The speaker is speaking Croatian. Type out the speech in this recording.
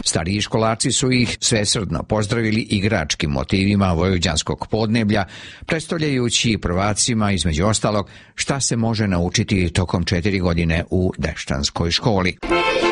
Stariji školarci su ih svesrdno pozdravili igračkim motivima vojvođanskog podneblja, predstavljajući prvacima, između ostalog, šta se može naučiti tokom 4 godine u Deštanskoj školi.